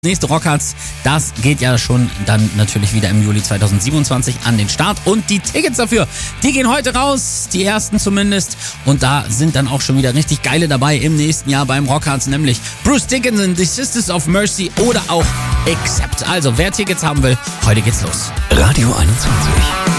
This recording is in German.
Nächste Rockharz, das geht ja schon dann natürlich wieder im Juli 2027 an den Start. Und die Tickets dafür, die gehen heute raus, die ersten zumindest. Und da sind dann auch schon wieder richtig geile dabei im nächsten Jahr beim Rockharz, nämlich Bruce Dickinson, The Sisters of Mercy oder auch Accept. Also wer Tickets haben will, heute geht's los. Radio 21.